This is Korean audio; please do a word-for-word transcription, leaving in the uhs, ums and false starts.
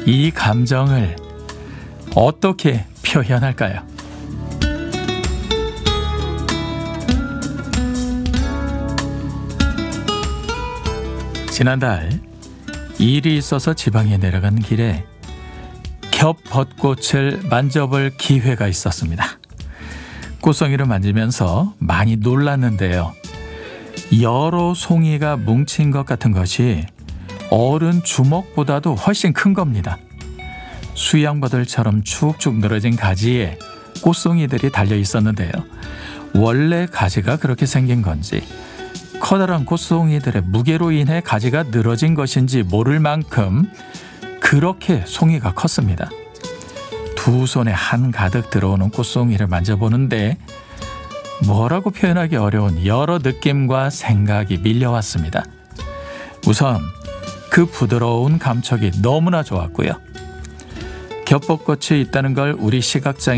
이 감정을 어떻게 표현할까요? 지난달 일이 있어서 지방에 내려간 길에 겹벚꽃을 만져볼 기회가 있었습니다. 꽃송이를 만지면서 많이 놀랐는데요. 여러 송이가 뭉친 것 같은 것이 어른 주먹보다도 훨씬 큰 겁니다. 수양버들처럼 축축 늘어진 가지에 꽃송이들이 달려 있었는데요. 원래 가지가 그렇게 생긴 건지 커다란 꽃송이들의 무게로 인해 가지가 늘어진 것인지 모를 만큼 그렇게 송이가 컸습니다. 두 손에 한 가득 들어오는 꽃송이를 만져보는데 뭐라고 표현하기 어려운 여러 느낌과 생각이 밀려왔습니다. 우선 그 부드러운 감촉이 너무나 좋았고요. 겹벚꽃이 있다는 걸 우리 시각장애